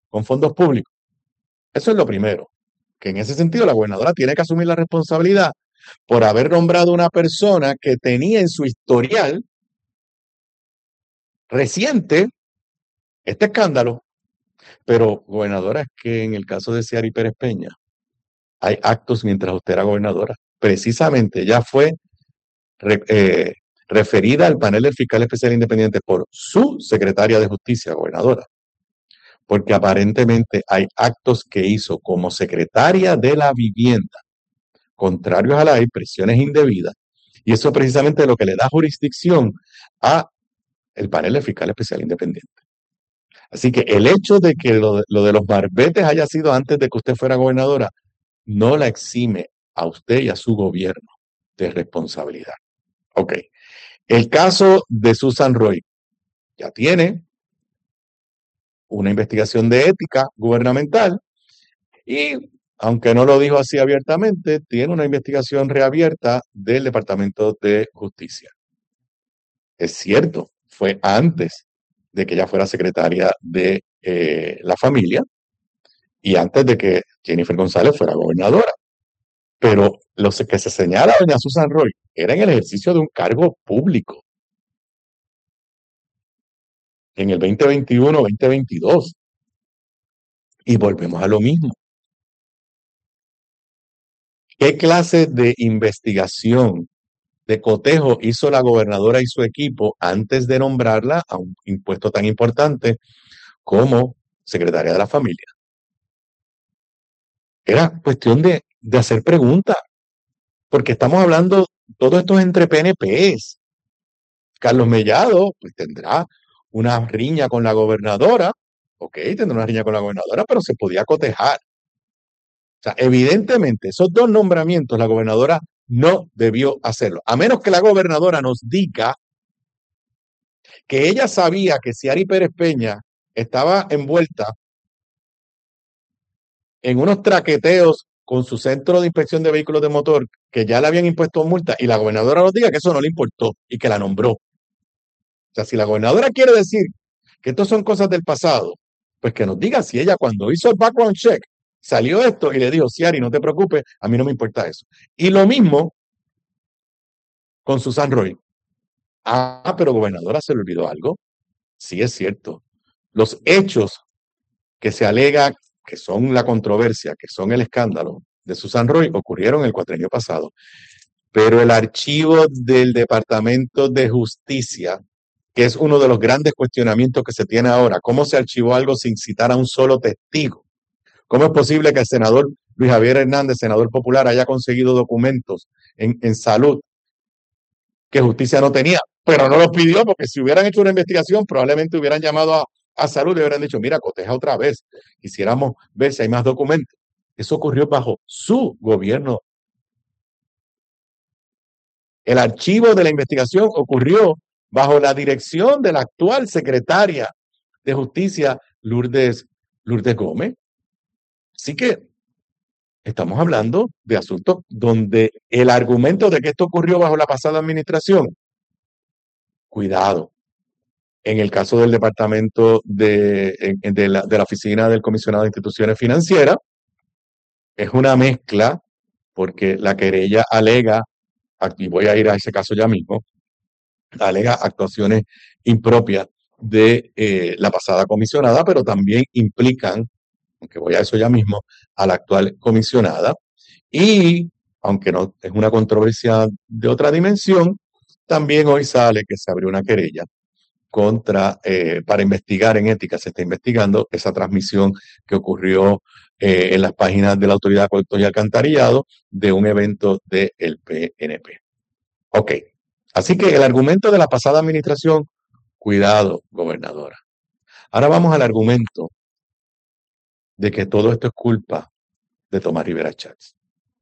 con fondos públicos. Eso es lo primero, que en ese sentido la gobernadora tiene que asumir la responsabilidad por haber nombrado una persona que tenía en su historial reciente este escándalo. Pero, gobernadora, es que en el caso de Ciary Pérez Peña, hay actos mientras usted era gobernadora. Precisamente, ella fue re- eh, referida al panel del fiscal especial independiente por su secretaria de justicia, gobernadora, porque aparentemente hay actos que hizo como secretaria de la vivienda, contrarios a la ley, presiones indebidas, y eso precisamente es lo que le da jurisdicción a el panel del fiscal especial independiente. Así que el hecho de que lo de los barbetes haya sido antes de que usted fuera gobernadora, no la exime a usted y a su gobierno de responsabilidad. Ok. El caso de Susan Roy ya tiene una investigación de ética gubernamental y, aunque no lo dijo así abiertamente, tiene una investigación reabierta del Departamento de Justicia. Es cierto, fue antes de que ella fuera secretaria de la familia y antes de que Jennifer González fuera gobernadora. Pero lo que se señala a doña Susan Roy era en el ejercicio de un cargo público en el 2021-2022. Y volvemos a lo mismo. ¿Qué clase de investigación, de cotejo hizo la gobernadora y su equipo antes de nombrarla a un impuesto tan importante como secretaria de la familia? Era cuestión de hacer preguntas, porque estamos hablando, todo esto es entre PNPs. Carlos Mellado, pues tendrá una riña con la gobernadora, ok, tendrá una riña con la gobernadora, pero se podía cotejar. O sea, evidentemente, esos dos nombramientos la gobernadora no debió hacerlo, a menos que la gobernadora nos diga que ella sabía que Ciary Pérez Peña estaba envuelta en unos traqueteos con su centro de inspección de vehículos de motor, que ya le habían impuesto multa, y la gobernadora nos diga que eso no le importó y que la nombró. O sea, si la gobernadora quiere decir que esto son cosas del pasado, pues que nos diga si ella cuando hizo el background check salió esto y le dijo, Ciary, no te preocupes, a mí no me importa eso. Y lo mismo con Susan Roy. Ah, pero gobernadora, ¿se le olvidó algo? Sí, es cierto. Los hechos que se alega que son la controversia, que son el escándalo de Susan Roy, ocurrieron el cuatrienio pasado. Pero el archivo del Departamento de Justicia, que es uno de los grandes cuestionamientos que se tiene ahora, ¿cómo se archivó algo sin citar a un solo testigo? ¿Cómo es posible que el senador Luis Javier Hernández, senador popular, haya conseguido documentos en salud que justicia no tenía? Pero no los pidió porque si hubieran hecho una investigación, probablemente hubieran llamado a salud y hubieran dicho, mira, coteja otra vez, quisiéramos ver si hay más documentos. Eso ocurrió bajo su gobierno. El archivo de la investigación ocurrió bajo la dirección de la actual secretaria de Justicia, Lourdes Gómez. Así que estamos hablando de asuntos donde el argumento de que esto ocurrió bajo la pasada administración, cuidado. En el caso del departamento de la oficina del comisionado de instituciones financieras, es una mezcla porque la querella alega, y voy a ir a ese caso ya mismo, alega actuaciones impropias de la pasada comisionada, pero también implican, aunque voy a eso ya mismo, a la actual comisionada. Y aunque no es una controversia de otra dimensión, también hoy sale que se abrió una querella para investigar en ética, se está investigando esa transmisión que ocurrió en las páginas de la Autoridad de Acueductos y Alcantarillado de un evento del PNP. Ok, así que el argumento de la pasada administración, cuidado, gobernadora. Ahora vamos al argumento de que todo esto es culpa de Tomás Rivera Chats.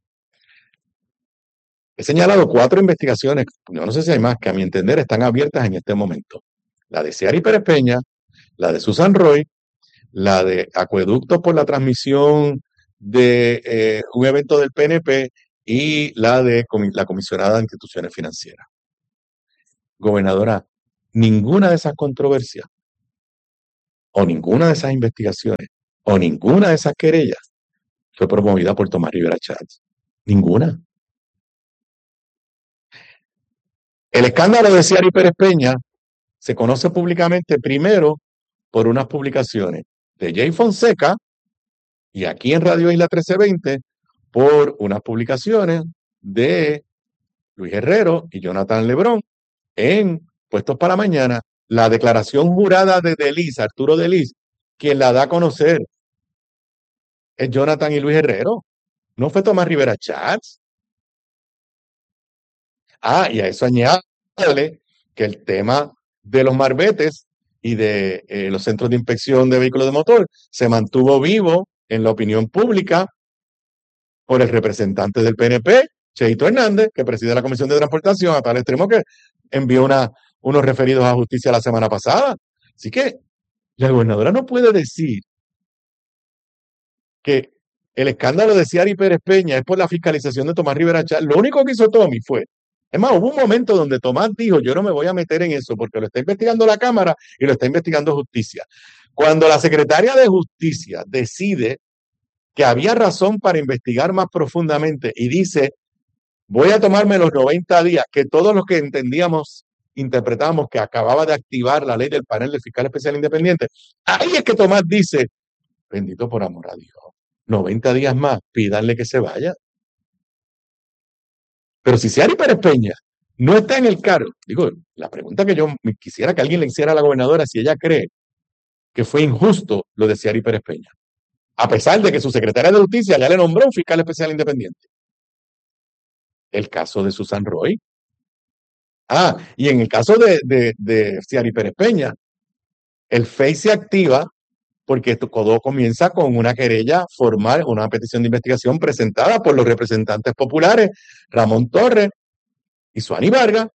He señalado 4 investigaciones, yo no sé si hay más, que a mi entender están abiertas en este momento. La de Ciary Pérez Peña, la de Susan Roy, la de Acueductos por la transmisión de un evento del PNP y la de la comisionada de instituciones financieras. Gobernadora, ninguna de esas controversias o ninguna de esas investigaciones o ninguna de esas querellas fue promovida por Tomás Rivera Chats. Ninguna. El escándalo de Ciari Pérez Peña se conoce públicamente primero por unas publicaciones de Jay Fonseca y aquí en Radio Isla 1320 por unas publicaciones de Luis Herrero y Jonathan Lebrón en Puestos para Mañana, la declaración jurada de Delis, Arturo Delis, quien la da a conocer es Jonathan y Luis Herrero, no fue Tomás Rivera Chats. Y a eso añade que el tema de los marbetes y de los centros de inspección de vehículos de motor se mantuvo vivo en la opinión pública por el representante del PNP, Cheito Hernández, que preside la Comisión de Transportación, a tal extremo que envió unos referidos a justicia la semana pasada. Así que la gobernadora no puede decir que el escándalo de Ciari Pérez Peña es por la fiscalización de Tomás Rivera Chats. Lo único que hizo Tommy fue, es más, hubo un momento donde Tomás dijo, yo no me voy a meter en eso porque lo está investigando la Cámara y lo está investigando Justicia. Cuando la secretaria de Justicia decide que había razón para investigar más profundamente y dice, voy a tomarme los 90 días, que todos los que entendíamos, interpretábamos que acababa de activar la ley del panel de fiscal especial independiente, ahí es que Tomás dice, bendito por amor a Dios, 90 días más, pídanle que se vaya. Pero si Ciari Pérez Peña no está en el cargo, digo, la pregunta que yo quisiera que alguien le hiciera a la gobernadora, si ella cree que fue injusto lo de Ciari Pérez Peña, a pesar de que su secretaria de Justicia ya le nombró un fiscal especial independiente. El caso de Susan Roy. Y en el caso de Ciari Pérez Peña, el FEI se activa porque todo comienza con una querella formal, una petición de investigación presentada por los representantes populares, Ramón Torres y Suani Vargas.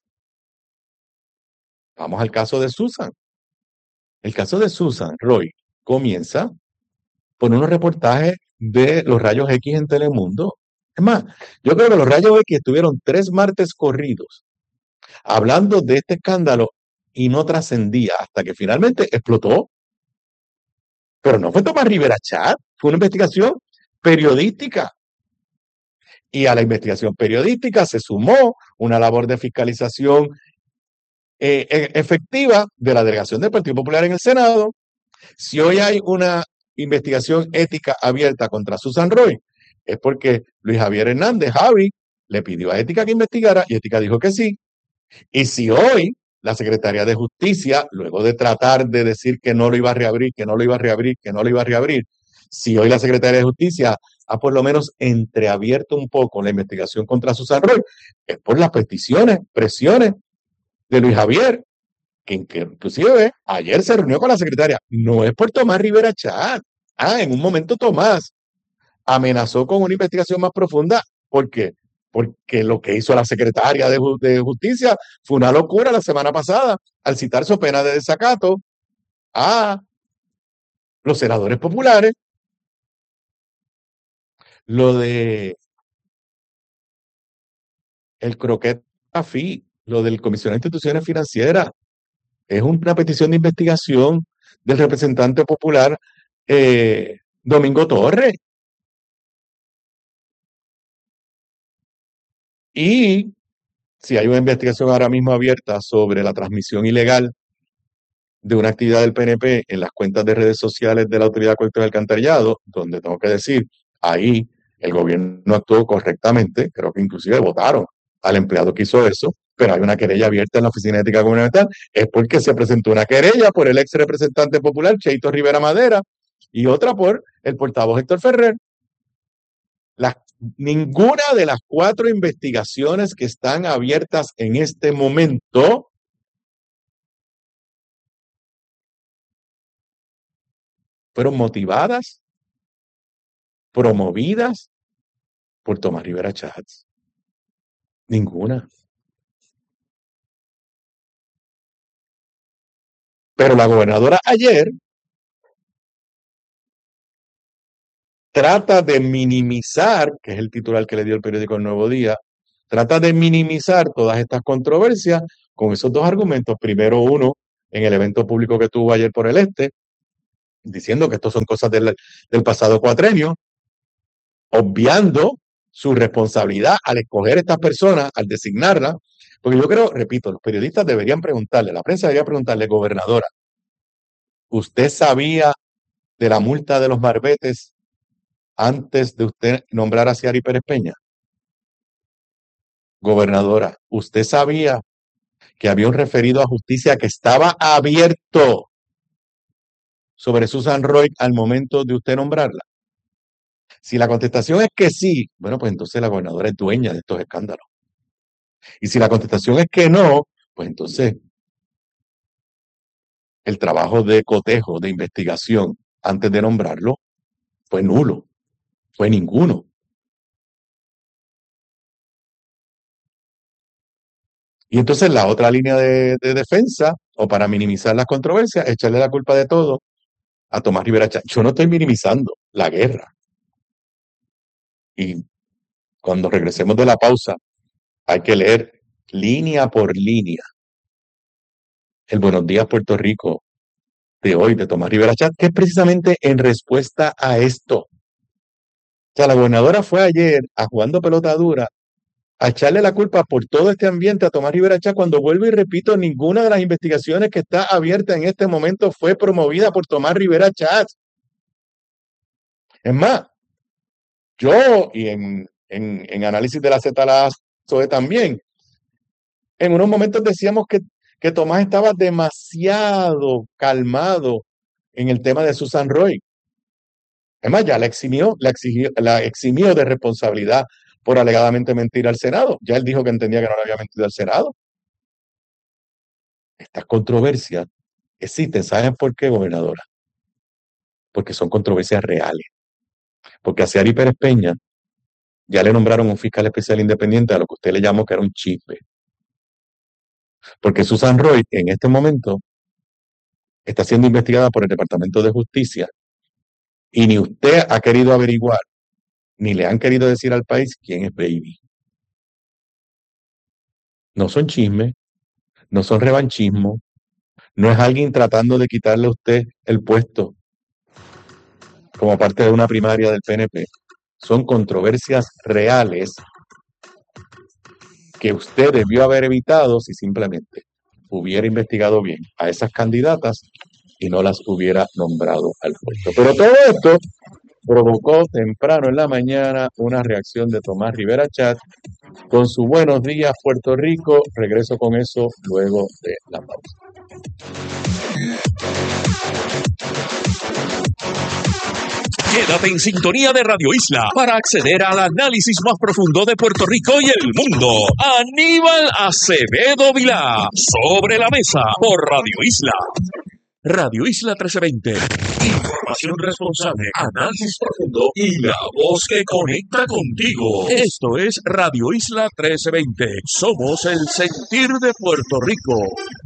Vamos al caso de Susan. El caso de Susan Roy comienza por unos reportajes de los rayos X en Telemundo. Es más, yo creo que los rayos X estuvieron 3 martes corridos hablando de este escándalo y no trascendía hasta que finalmente explotó. Pero no fue Tomás Rivera Chat, fue una investigación periodística. Y a la investigación periodística se sumó una labor de fiscalización efectiva de la delegación del Partido Popular en el Senado. Si hoy hay una investigación ética abierta contra Susan Roy, es porque Luis Javier Hernández, Javi, le pidió a Ética que investigara y Ética dijo que sí. Y si hoy la Secretaría de Justicia, luego de tratar de decir que no lo iba a reabrir, que no lo iba a reabrir, que no lo iba a reabrir, si hoy la Secretaría de Justicia ha por lo menos entreabierto un poco la investigación contra Susan Roy, es por las peticiones, presiones de Luis Javier, que inclusive ayer se reunió con la secretaria. No es por Tomás Rivera Chat. En un momento Tomás amenazó con una investigación más profunda. ¿Por qué? Porque lo que hizo la secretaria de Justicia fue una locura la semana pasada al citar su pena de desacato a los senadores populares. Lo de el croquet AFI, lo del Comisionado de Instituciones Financieras, es una petición de investigación del representante popular Domingo Torres. Y si hay una investigación ahora mismo abierta sobre la transmisión ilegal de una actividad del PNP en las cuentas de redes sociales de la Autoridad Colectiva del Alcantarillado, donde tengo que decir, ahí el gobierno actuó correctamente, creo que inclusive votaron al empleado que hizo eso, pero hay una querella abierta en la Oficina de Ética Gubernamental, es porque se presentó una querella por el ex representante popular, Cheito Rivera Madera, y otra por el portavoz Héctor Ferrer. Ninguna de las 4 investigaciones que están abiertas en este momento fueron motivadas, promovidas por Tomás Rivera Chats. Ninguna. Pero la gobernadora ayer trata de minimizar, que es el titular que le dio el periódico El Nuevo Día, trata de minimizar todas estas controversias con esos 2 argumentos. Primero, uno, en el evento público que tuvo ayer por el Este, diciendo que esto son cosas del pasado cuatrenio, obviando su responsabilidad al escoger estas personas, al designarlas, porque yo creo, repito, los periodistas deberían preguntarle, la prensa debería preguntarle, gobernadora, ¿usted sabía de la multa de los marbetes antes de usted nombrar a Ciary Pérez Peña? Gobernadora, ¿usted sabía que había un referido a justicia que estaba abierto sobre Susan Roy al momento de usted nombrarla? Si la contestación es que sí, bueno, pues entonces la gobernadora es dueña de estos escándalos. Y si la contestación es que no, pues entonces el trabajo de cotejo, de investigación, antes de nombrarlo, fue nulo, fue ninguno. Y entonces la otra línea de defensa, o para minimizar las controversias, echarle la culpa de todo a Tomás Rivera Chatz. Yo no estoy minimizando la guerra. Y cuando regresemos de la pausa, hay que leer línea por línea el Buenos Días Puerto Rico de hoy, de Tomás Rivera Chatz, que es precisamente en respuesta a esto. O sea, la gobernadora fue ayer a jugando pelota dura a echarle la culpa por todo este ambiente a Tomás Rivera Chatz, cuando vuelvo y repito, ninguna de las investigaciones que está abierta en este momento fue promovida por Tomás Rivera Chatz. Es más, yo y en análisis de la ZLA también, en unos momentos decíamos que Tomás estaba demasiado calmado en el tema de Susan Roy. Es más, ya la eximió de responsabilidad por alegadamente mentir al Senado. Ya él dijo que entendía que no le había mentido al Senado. Estas controversias existen. ¿Saben por qué, gobernadora? Porque son controversias reales. Porque a Ciary Pérez Peña ya le nombraron un fiscal especial independiente a lo que usted le llamó que era un chisme. Porque Susan Roy en este momento está siendo investigada por el Departamento de Justicia y ni usted ha querido averiguar, ni le han querido decir al país quién es Baby. No son chismes, no son revanchismo, no es alguien tratando de quitarle a usted el puesto como parte de una primaria del PNP. Son controversias reales que usted debió haber evitado si simplemente hubiera investigado bien a esas candidatas y no las hubiera nombrado al puesto. Pero todo esto provocó temprano en la mañana una reacción de Tomás Rivera Chatz con su Buenos Días Puerto Rico. Regreso con eso luego de la pausa. Quédate en sintonía de Radio Isla para acceder al análisis más profundo de Puerto Rico y el mundo. Aníbal Acevedo Vilá, Sobre la Mesa, por Radio Isla. Radio Isla 1320. Información responsable, análisis profundo y la voz que conecta contigo. Esto es Radio Isla 1320. Somos el sentir de Puerto Rico.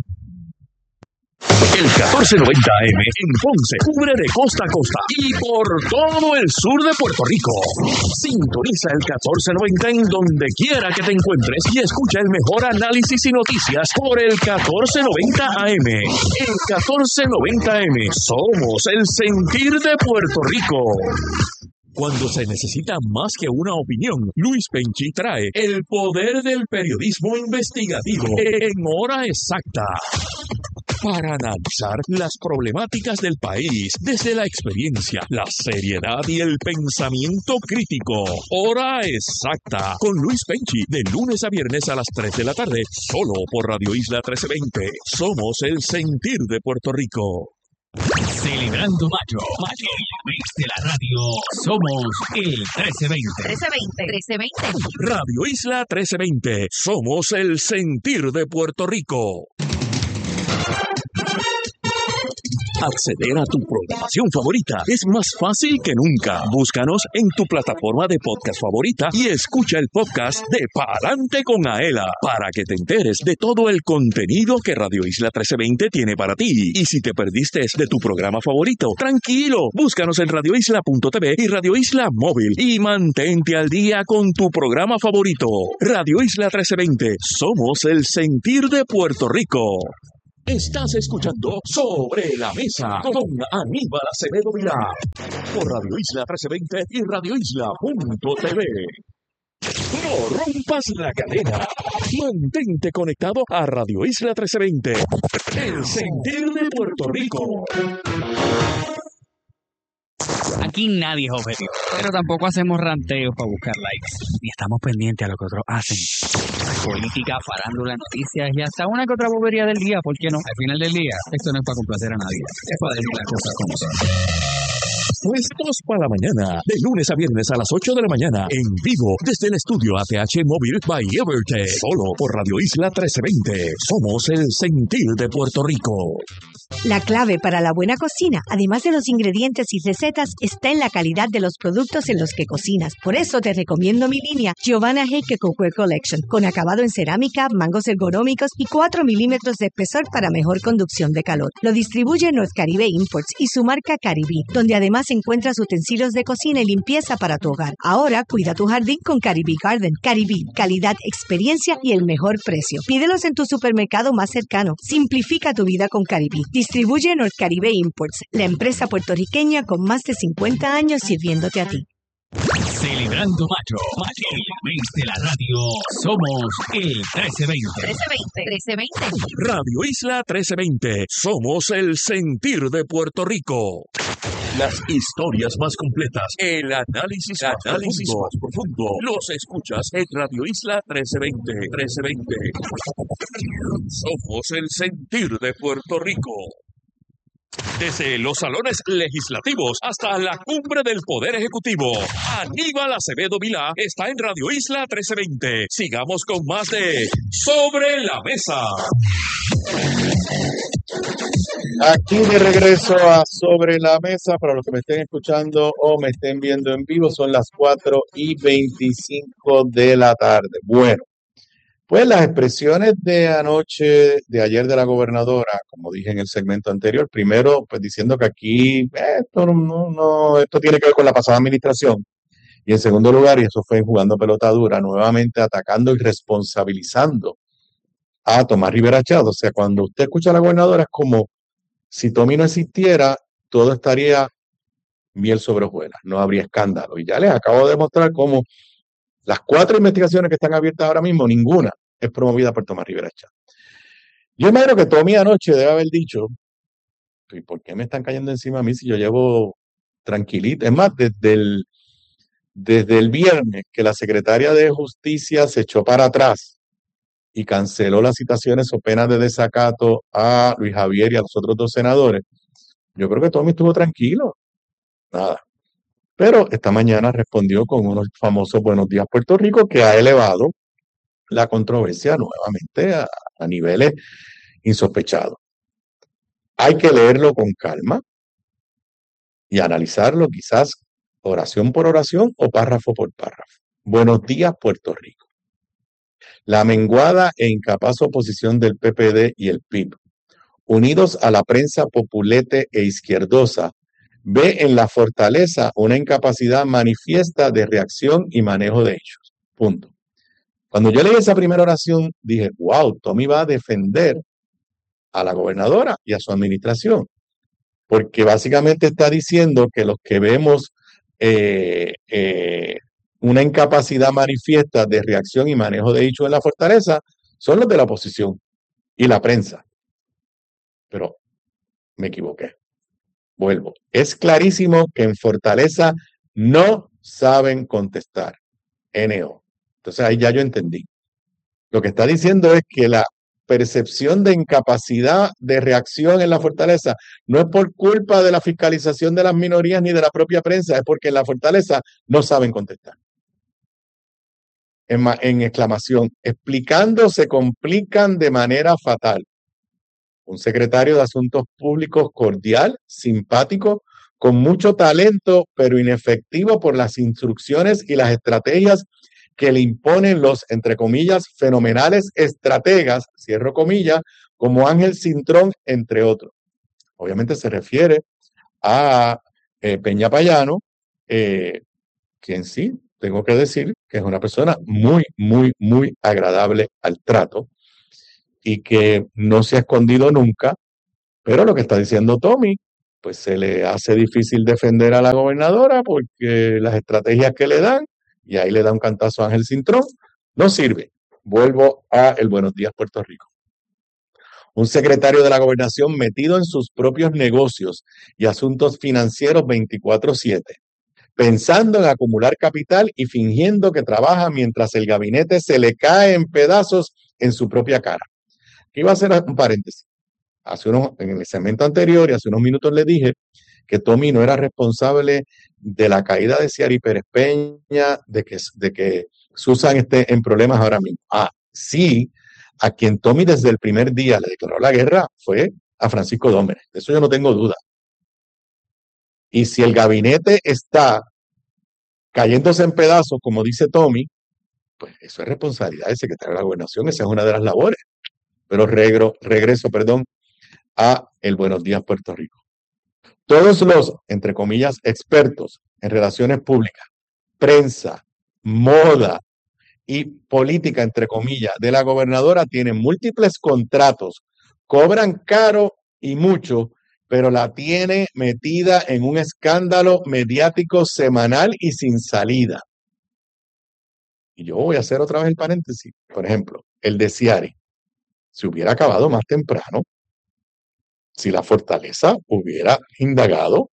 El 1490 AM en Ponce cubre de costa a costa y por todo el sur de Puerto Rico. Sintoniza el 1490 en donde quiera que te encuentres y escucha el mejor análisis y noticias por el 1490 AM. El 1490 AM somos el sentir de Puerto Rico. Cuando se necesita más que una opinión, Luis Penchi trae el poder del periodismo investigativo en hora exacta, para analizar las problemáticas del país desde la experiencia, la seriedad y el pensamiento crítico. Hora exacta con Luis Penchi, de lunes a viernes a las 3 de la tarde, solo por Radio Isla 1320. Somos el sentir de Puerto Rico. Celebrando mayo, el mes de la radio, somos el 1320. 1320. Radio Isla 1320, somos el sentir de Puerto Rico. Acceder a tu programación favorita es más fácil que nunca. Búscanos en tu plataforma de podcast favorita y escucha el podcast de Pa'lante con Aela para que te enteres de todo el contenido que Radio Isla 1320 tiene para ti. Y si te perdiste de tu programa favorito, tranquilo, búscanos en radioisla.tv y Radio Isla Móvil y mantente al día con tu programa favorito. Radio Isla 1320, somos el sentir de Puerto Rico. Estás escuchando Sobre la Mesa con Aníbal Acevedo Vilá por Radio Isla 1320 y radioisla.tv. No rompas la cadena. Mantente conectado a Radio Isla 1320. El sentir de Puerto Rico. Aquí nadie es objetivo, pero tampoco hacemos ranteos para buscar likes, ni estamos pendientes a lo que otros hacen. Política, farándula, noticias y hasta una que otra bobería del día, ¿por qué no? Al final del día, esto no es para complacer a nadie, es para decir las cosas como son. Puestos para la mañana, de lunes a viernes a las 8 de la mañana, en vivo, desde el estudio ATH Móvil by Evertech, solo por Radio Isla 1320. Somos el sentir de Puerto Rico. La clave para la buena cocina, además de los ingredientes y recetas, está en la calidad de los productos en los que cocinas. Por eso te recomiendo mi línea Giovanna Heike Cookware Collection, con acabado en cerámica, mangos ergonómicos y 4 milímetros de espesor para mejor conducción de calor. Lo distribuye North Caribe Imports y su marca Caribbean, donde además encuentras utensilios de cocina y limpieza para tu hogar. Ahora cuida tu jardín con Caribbean Garden. Caribbean, calidad, experiencia y el mejor precio. Pídelos en tu supermercado más cercano. Simplifica tu vida con Caribbean. Distribuye North Caribe Imports, la empresa puertorriqueña con más de 50 años sirviéndote a ti. Celebrando Macho, el mes de la radio, somos el 1320. 1320. Radio Isla 1320. Somos el sentir de Puerto Rico. Las historias más completas, el análisis más profundo, los escuchas en Radio Isla 1320. 1320. Somos el sentir de Puerto Rico. Desde los salones legislativos hasta la cumbre del Poder Ejecutivo, Aníbal Acevedo Vilá está en Radio Isla 1320. Sigamos con más de Sobre la Mesa. Aquí de regreso a Sobre la Mesa, para los que me estén escuchando o me estén viendo en vivo, son las 4:25 de la tarde. Bueno, pues las expresiones de anoche, de ayer de la gobernadora, como dije en el segmento anterior, primero pues diciendo que aquí esto tiene que ver con la pasada administración. Y en segundo lugar, y eso fue jugando pelota dura, nuevamente atacando y responsabilizando a Tomás Rivera Chat. O sea, cuando usted escucha a la gobernadora es como si Tommy no existiera, todo estaría miel sobre hojuelas, no habría escándalo. Y ya les acabo de demostrar cómo las 4 investigaciones que están abiertas ahora mismo, ninguna es promovida por Tomás Rivera Chat. Yo imagino que Tommy anoche debe haber dicho, ¿y por qué me están cayendo encima a mí si yo llevo tranquilito? Es más, desde el viernes que la secretaria de Justicia se echó para atrás y canceló las citaciones o penas de desacato a Luis Javier y a los otros 2 senadores, yo creo que Tommy estuvo tranquilo. Nada. Pero esta mañana respondió con unos famosos buenos días Puerto Rico que ha elevado la controversia nuevamente a niveles insospechados. Hay que leerlo con calma y analizarlo quizás oración por oración o párrafo por párrafo. Buenos días Puerto Rico. La menguada e incapaz oposición del PPD y el PIB, unidos a la prensa populete e izquierdosa, ve en la fortaleza una incapacidad manifiesta de reacción y manejo de hechos. Punto. Cuando yo leí esa primera oración, dije, wow, Tommy va a defender a la gobernadora y a su administración, porque básicamente está diciendo que los que vemos una incapacidad manifiesta de reacción y manejo de hechos en la fortaleza son los de la oposición y la prensa. Pero me equivoqué. Vuelvo. Es clarísimo que en Fortaleza no saben contestar. NO. Entonces ahí ya yo entendí. Lo que está diciendo es que la percepción de incapacidad de reacción en la Fortaleza no es por culpa de la fiscalización de las minorías ni de la propia prensa, es porque en la Fortaleza no saben contestar. En exclamación, explicando se complican de manera fatal. Un secretario de Asuntos Públicos cordial, simpático, con mucho talento, pero inefectivo por las instrucciones y las estrategias que le imponen los, entre comillas, fenomenales estrategas, cierro comillas, como Ángel Cintrón, entre otros. Obviamente se refiere a Peña Payano, quien sí, tengo que decir que es una persona muy, muy, muy agradable al trato. y que no se ha escondido nunca, pero lo que está diciendo Tommy, pues se le hace difícil defender a la gobernadora porque las estrategias que le dan, y ahí le da un cantazo a Ángel Cintrón, no sirve. Vuelvo a el Buenos Días Puerto Rico. Un secretario de la gobernación metido en sus propios negocios y asuntos financieros 24/7, pensando en acumular capital y fingiendo que trabaja mientras el gabinete se le cae en pedazos en su propia cara. Aquí iba a hacer un paréntesis. En el segmento anterior y hace unos minutos le dije que Tommy no era responsable de la caída de Ciari Pérez Peña, de que Susan esté en problemas ahora mismo. Sí, a quien Tommy desde el primer día le declaró la guerra fue a Francisco Dómenes. De eso yo no tengo duda. Y si el gabinete está cayéndose en pedazos, como dice Tommy, pues eso es responsabilidad del secretario de la Gobernación, esa es una de las labores. Pero regreso a el Buenos Días Puerto Rico. Todos los, entre comillas, expertos en relaciones públicas, prensa, moda y política, entre comillas, de la gobernadora tienen múltiples contratos, cobran caro y mucho, pero la tiene metida en un escándalo mediático semanal y sin salida. Y yo voy a hacer otra vez el paréntesis. Por ejemplo, el de Ciari. Se hubiera acabado más temprano si la Fortaleza hubiera indagado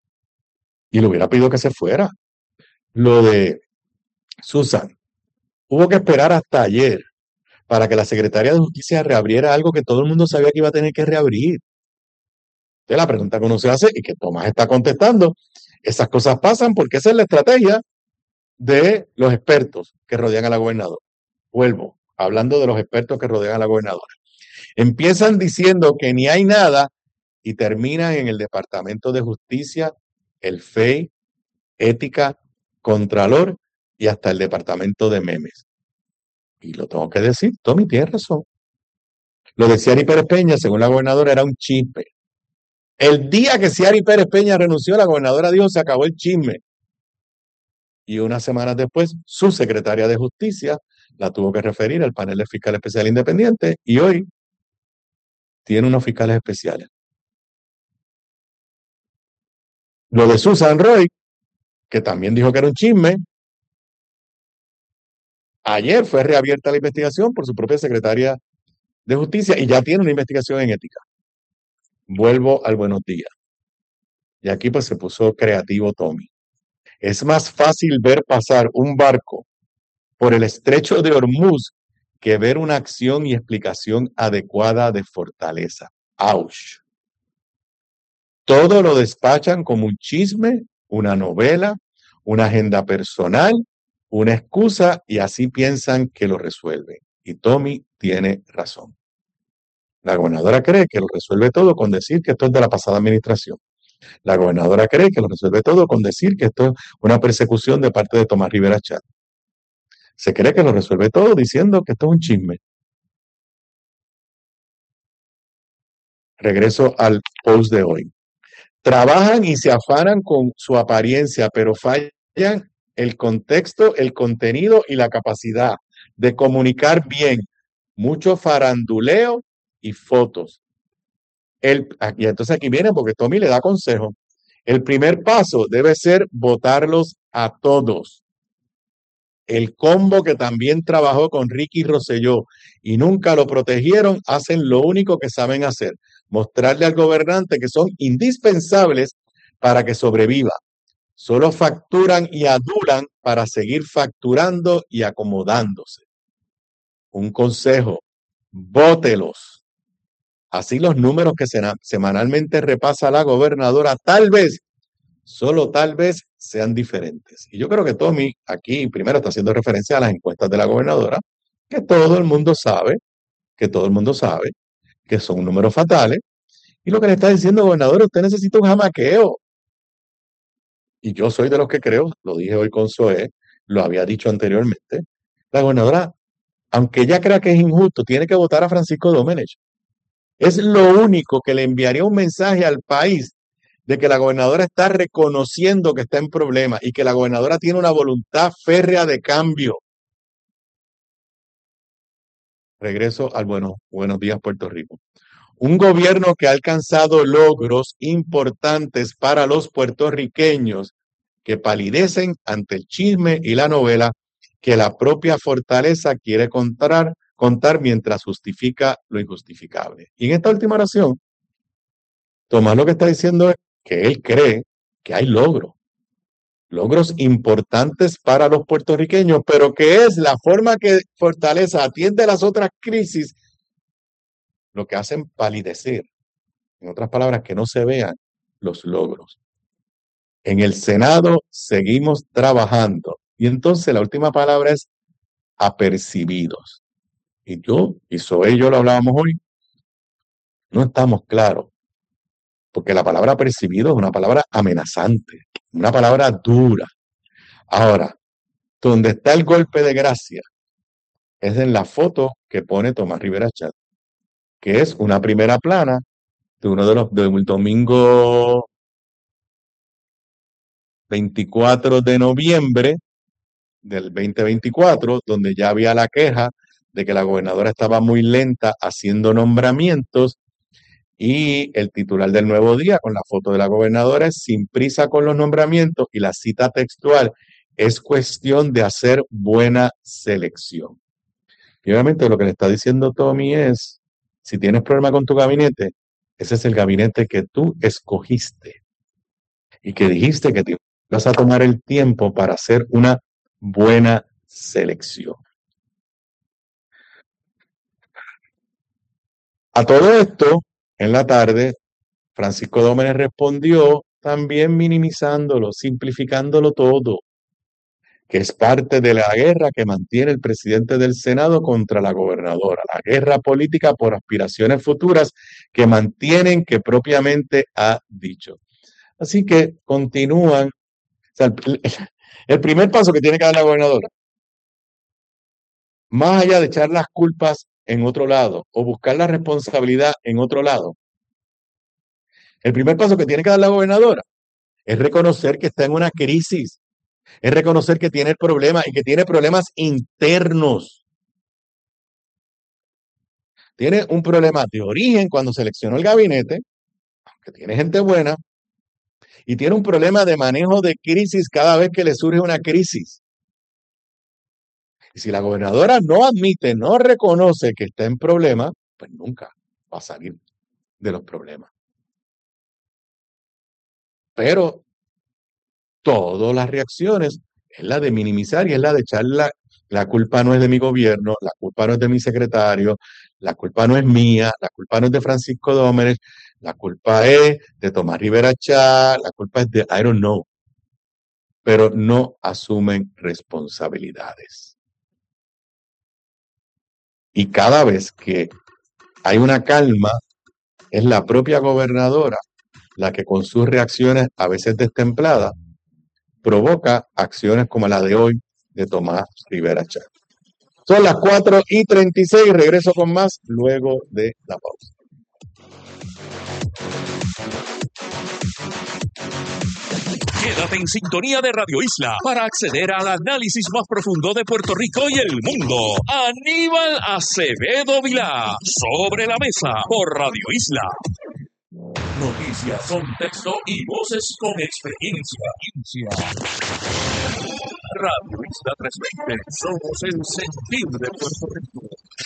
y le hubiera pedido que se fuera. Lo de Susan, hubo que esperar hasta ayer para que la Secretaría de Justicia reabriera algo que todo el mundo sabía que iba a tener que reabrir. Entonces la pregunta que uno se hace y que Tomás está contestando, esas cosas pasan porque esa es la estrategia de los expertos que rodean a la gobernadora. Vuelvo, hablando de los expertos que rodean a la gobernadora. Empiezan diciendo que ni hay nada y terminan en el Departamento de Justicia, el FEI, Ética, Contralor y hasta el Departamento de Memes. Y lo tengo que decir, Tommy tiene razón. Lo de Ciari Pérez Peña, según la gobernadora, era un chisme. El día que Ciari Pérez Peña renunció, la gobernadora dijo se acabó el chisme. Y unas semanas después, su secretaria de Justicia la tuvo que referir al panel de fiscal especial independiente y hoy tiene unos fiscales especiales. Lo de Susan Roy, que también dijo que era un chisme, ayer fue reabierta la investigación por su propia secretaria de Justicia y ya tiene una investigación en ética. Vuelvo al Buenos Días. Y aquí pues se puso creativo Tommy. Es más fácil ver pasar un barco por el estrecho de Hormuz que ver una acción y explicación adecuada de Fortaleza. ¡Auch! Todo lo despachan como un chisme, una novela, una agenda personal, una excusa y así piensan que lo resuelven. Y Tommy tiene razón. La gobernadora cree que lo resuelve todo con decir que esto es de la pasada administración. La gobernadora cree que lo resuelve todo con decir que esto es una persecución de parte de Tomás Rivera Chat. Se cree que lo resuelve todo diciendo que esto es un chisme. Regreso al post de hoy. Trabajan y se afanan con su apariencia, pero fallan el contexto, el contenido y la capacidad de comunicar bien. Mucho faranduleo y fotos. Y entonces aquí viene porque Tommy le da consejo. El primer paso debe ser votarlos a todos. El combo que también trabajó con Ricky Rosselló y nunca lo protegieron, hacen lo único que saben hacer, mostrarle al gobernante que son indispensables para que sobreviva. Solo facturan y adulan para seguir facturando y acomodándose. Un consejo, vótelos. Así los números que semanalmente repasa la gobernadora, tal vez, solo tal vez, sean diferentes. Y yo creo que Tommy aquí primero está haciendo referencia a las encuestas de la gobernadora, que todo el mundo sabe que son números fatales. Y lo que le está diciendo, gobernador, usted necesita un jamaqueo. Y yo soy de los que creo, lo dije hoy con Zoé, lo había dicho anteriormente, la gobernadora, aunque ella crea que es injusto, tiene que votar a Francisco Domenech. Es lo único que le enviaría un mensaje al país de que la gobernadora está reconociendo que está en problemas y que la gobernadora tiene una voluntad férrea de cambio. regreso al Buenos Días, Puerto Rico. Un gobierno que ha alcanzado logros importantes para los puertorriqueños que palidecen ante el chisme y la novela que la propia fortaleza quiere contar mientras justifica lo injustificable. Y en esta última oración, Tomás lo que está diciendo es que él cree que hay logros importantes para los puertorriqueños, pero que es la forma que Fortaleza atiende las otras crisis lo que hacen palidecer. En otras palabras, que no se vean los logros. En el Senado seguimos trabajando. Y entonces la última palabra es apercibidos. Y Zoe y yo lo hablábamos hoy, no estamos claros. Porque la palabra apercibido es una palabra amenazante, una palabra dura. Ahora, donde está el golpe de gracia es en la foto que pone Tomás Rivera Chat, que es una primera plana de uno del domingo 24 de noviembre del 2024, donde ya había la queja de que la gobernadora estaba muy lenta haciendo nombramientos y el titular del Nuevo Día con la foto de la gobernadora es sin prisa con los nombramientos y la cita textual es cuestión de hacer buena selección. Y obviamente lo que le está diciendo Tommy es, si tienes problema con tu gabinete, ese es el gabinete que tú escogiste y que dijiste que te vas a tomar el tiempo para hacer una buena selección. A todo esto, en la tarde, Francisco Dómenes respondió también minimizándolo, simplificándolo todo, que es parte de la guerra que mantiene el presidente del Senado contra la gobernadora, la guerra política por aspiraciones futuras que mantienen que propiamente ha dicho. Así que continúan. O sea, el primer paso que tiene que dar la gobernadora, más allá de echar las culpas en otro lado o buscar la responsabilidad en otro lado, el primer paso que tiene que dar la gobernadora es reconocer que está en una crisis, es reconocer que tiene problemas y que tiene problemas internos. Tiene un problema de origen cuando seleccionó el gabinete, que tiene gente buena, y tiene un problema de manejo de crisis cada vez que le surge una crisis. Y si la gobernadora no admite, no reconoce que está en problema, pues nunca va a salir de los problemas. Pero todas las reacciones es la de minimizar y es la de echar la culpa no es de mi gobierno, la culpa no es de mi secretario, la culpa no es mía, la culpa no es de Francisco Dómenes, la culpa es de Tomás Rivera Chat, la culpa es de I don't know. Pero no asumen responsabilidades. Y cada vez que hay una calma, es la propia gobernadora la que con sus reacciones a veces destempladas provoca acciones como la de hoy de Tomás Rivera Chat. Son las 4:36, regreso con más luego de la pausa. Quédate en sintonía de Radio Isla para acceder al análisis más profundo de Puerto Rico y el mundo. Aníbal Acevedo Vilá, Sobre la Mesa, por Radio Isla. Noticias, contexto y voces con experiencia. Radio Isla 320, somos el sentir de Puerto Rico.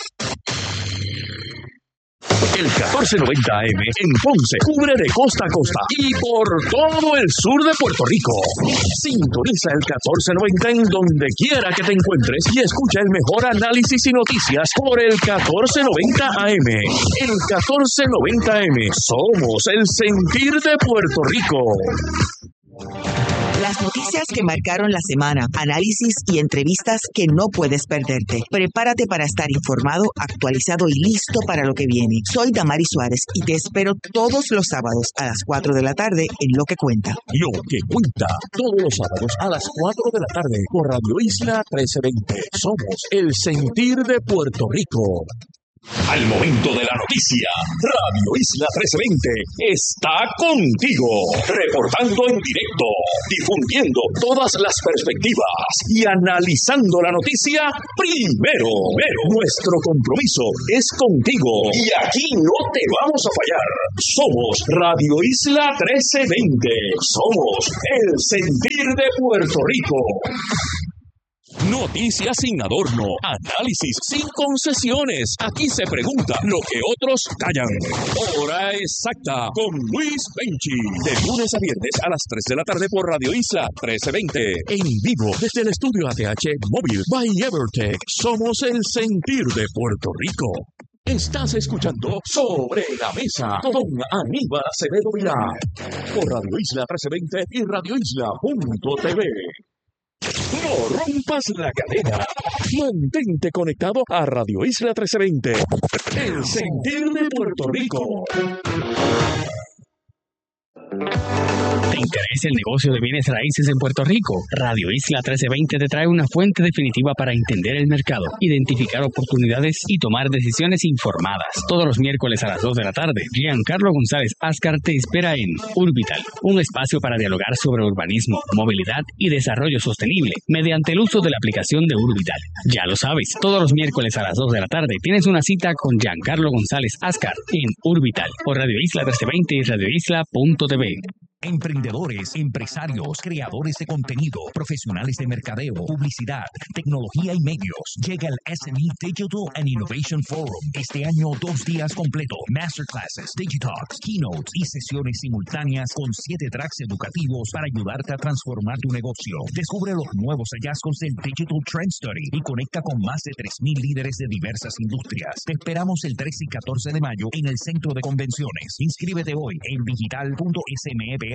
El 1490 AM en Ponce cubre de costa a costa y por todo el sur de Puerto Rico. Sintoniza el 1490 en donde quiera que te encuentres y escucha el mejor análisis y noticias por el 1490 AM. El 1490 AM, somos el sentir de Puerto Rico. Las noticias que marcaron la semana, análisis y entrevistas que no puedes perderte. Prepárate para estar informado, actualizado y listo para lo que viene. Soy Damari Suárez y te espero todos los sábados a las 4 de la tarde en Lo que Cuenta. Lo que Cuenta, todos los sábados a las 4 de la tarde por Radio Isla 1320. Somos el sentir de Puerto Rico. Al momento de la noticia, Radio Isla 1320 está contigo, reportando en directo, difundiendo todas las perspectivas y analizando la noticia primero. Nuestro compromiso es contigo y aquí no te vamos a fallar. Somos Radio Isla 1320. Somos el sentir de Puerto Rico. Noticias sin adorno, análisis sin concesiones. Aquí se pregunta lo que otros callan. Hora exacta con Luis Benchi. De lunes a viernes a las 3 de la tarde por Radio Isla 1320. En vivo desde el estudio ATH Móvil by Evertech. Somos el sentir de Puerto Rico. Estás escuchando Sobre la Mesa con Aníbal Acevedo Vilá por Radio Isla 1320 y radioisla.tv. No rompas la cadena. Mantente conectado a Radio Isla 1320. El sentir de Puerto Rico. ¿Te interesa el negocio de bienes raíces en Puerto Rico? Radio Isla 1320 te trae una fuente definitiva para entender el mercado, identificar oportunidades y tomar decisiones informadas. Todos los miércoles a las 2 de la tarde, Giancarlo González Ascar te espera en Urbital, un espacio para dialogar sobre urbanismo, movilidad y desarrollo sostenible mediante el uso de la aplicación de Urbital. Ya lo sabes, todos los miércoles a las 2 de la tarde tienes una cita con Giancarlo González Ascar en Urbital por Radio Isla 1320 y radioisla.tv. Emprendedores, empresarios, creadores de contenido, profesionales de mercadeo, publicidad, tecnología y medios. Llega el SME Digital and Innovation Forum. Este año 2 días completo. Masterclasses, Digitalks, Keynotes y sesiones simultáneas con 7 tracks educativos para ayudarte a transformar tu negocio. Descubre los nuevos hallazgos del Digital Trend Study y conecta con más de 3,000 líderes de diversas industrias. Te esperamos el 13 y 14 de mayo en el Centro de Convenciones. Inscríbete hoy en digital.smepr.org.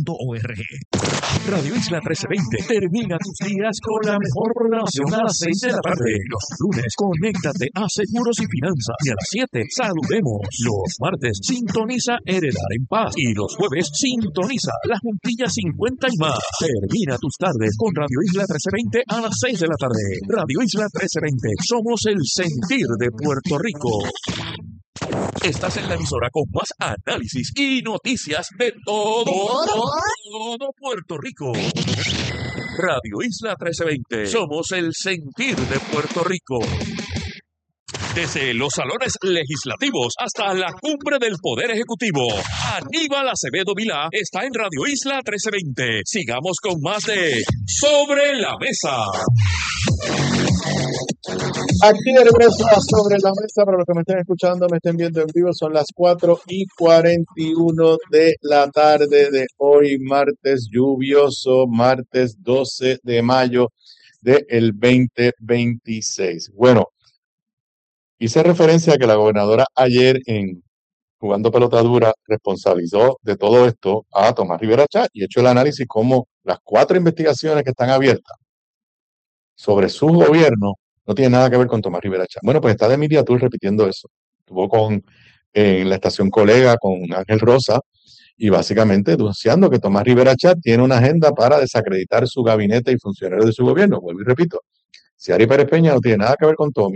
Radio Isla 1320 termina tus días con la mejor programación a las 6 de la tarde. Los lunes, conéctate a Seguros y Finanzas. Y a las 7, saludemos. Los martes, sintoniza Heredar en Paz. Y los jueves, sintoniza La Juntilla 50 y más. Termina tus tardes con Radio Isla 1320 a las 6 de la tarde. Radio Isla 1320. Somos el sentir de Puerto Rico. Estás en la emisora con más análisis y noticias de todo Puerto Rico. Radio Isla 1320. Somos el sentir de Puerto Rico. Desde los salones legislativos hasta la cumbre del Poder Ejecutivo, Aníbal Acevedo Vilá está en Radio Isla 1320. Sigamos con más de Sobre la Mesa. Aquí de regreso a Sobre la Mesa, para los que me estén escuchando, me estén viendo en vivo, son las 4:41 de la tarde de hoy, martes lluvioso, martes 12 de mayo del 2026. Bueno, hice referencia a que la gobernadora ayer en Jugando Pelota Dura responsabilizó de todo esto a Tomás Rivera Chat y he hecho el análisis como las 4 investigaciones que están abiertas sobre su gobierno no tiene nada que ver con Tomás Rivera Chat. Bueno, pues está de Emilia Tour repitiendo eso. Estuvo en la estación Colega con Ángel Rosa y básicamente denunciando que Tomás Rivera Chat tiene una agenda para desacreditar su gabinete y funcionarios de su gobierno. Vuelvo y repito, Ciary Pérez Peña no tiene nada que ver con Tommy.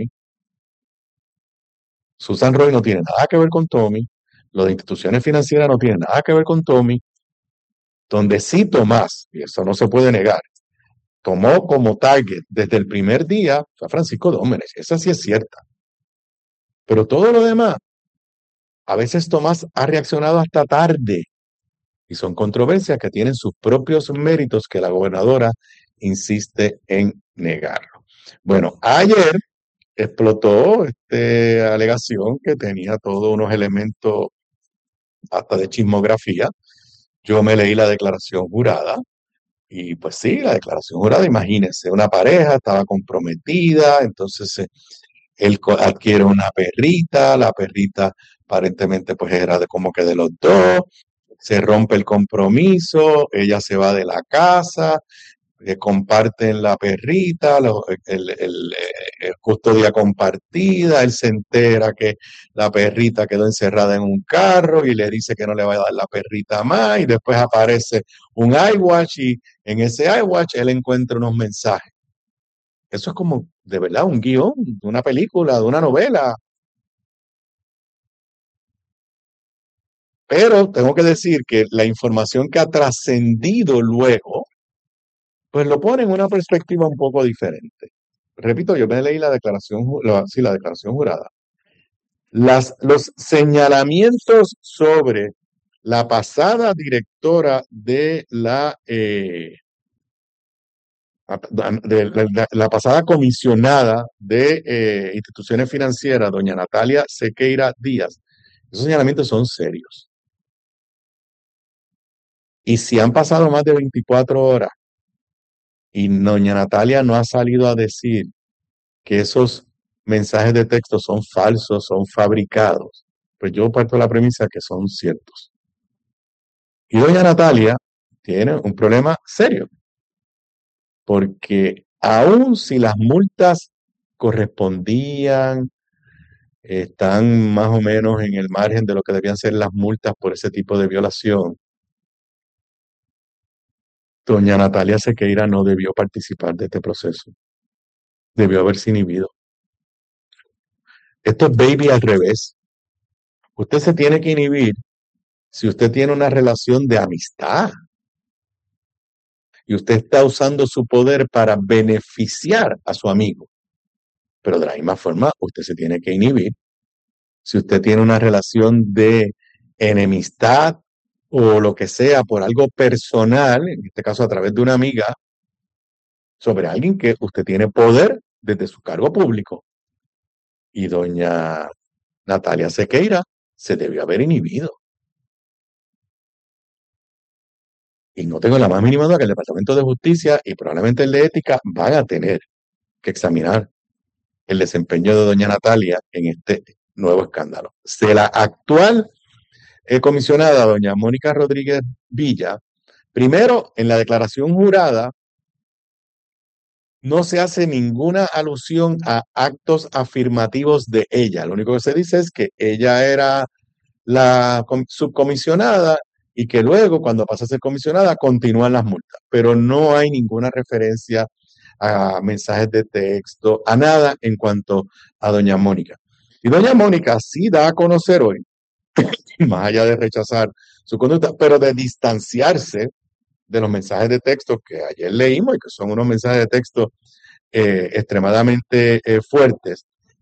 Susan Roy no tiene nada que ver con Tommy. Lo de instituciones financieras no tiene nada que ver con Tommy. Donde sí Tomás, y eso no se puede negar, tomó como target desde el primer día a Francisco Dómenes. Esa sí es cierta. Pero todo lo demás, a veces Tomás ha reaccionado hasta tarde. Y son controversias que tienen sus propios méritos que la gobernadora insiste en negarlo. Bueno, ayer explotó esta alegación que tenía todos unos elementos hasta de chismografía. Yo me leí la declaración jurada. Y pues sí, la declaración jurada, imagínense, una pareja estaba comprometida, entonces él adquiere una perrita, la perrita aparentemente pues era como que de los dos, se rompe el compromiso, ella se va de la casa, comparten la perrita, custodia compartida, él se entera que la perrita quedó encerrada en un carro y le dice que no le va a dar la perrita más y después aparece un iWatch y en ese iWatch él encuentra unos mensajes. Eso es como de verdad un guión, de una película, de una novela. Pero tengo que decir que la información que ha trascendido luego, pues lo pone en una perspectiva un poco diferente. Repito, yo me leí la declaración, sí, la declaración jurada. Los señalamientos sobre la pasada directora de la pasada comisionada de instituciones financieras, doña Natalia Sequeira Díaz, esos señalamientos son serios. Y si han pasado más de 24 horas y doña Natalia no ha salido a decir que esos mensajes de texto son falsos, son fabricados, pues yo parto de la premisa que son ciertos. Y doña Natalia tiene un problema serio, porque aun si las multas correspondían, están más o menos en el margen de lo que debían ser las multas por ese tipo de violación, doña Natalia Sequeira no debió participar de este proceso. Debió haberse inhibido. Esto es baby al revés. Usted se tiene que inhibir si usted tiene una relación de amistad y usted está usando su poder para beneficiar a su amigo. Pero de la misma forma, usted se tiene que inhibir si usted tiene una relación de enemistad o lo que sea por algo personal, en este caso a través de una amiga, sobre alguien que usted tiene poder desde su cargo público. Y doña Natalia Sequeira se debió haber inhibido. Y no tengo la más mínima duda que el Departamento de Justicia y probablemente el de Ética van a tener que examinar el desempeño de doña Natalia en este nuevo escándalo. De la actual comisionada, doña Mónica Rodríguez Villa, primero, en la declaración jurada, no se hace ninguna alusión a actos afirmativos de ella. Lo único que se dice es que ella era la subcomisionada y que luego, cuando pasa a ser comisionada, continúan las multas. Pero no hay ninguna referencia a mensajes de texto, a nada en cuanto a doña Mónica. Y doña Mónica sí da a conocer hoy, más allá de rechazar su conducta, pero de distanciarse de los mensajes de texto que ayer leímos y que son unos mensajes de texto extremadamente fuertes.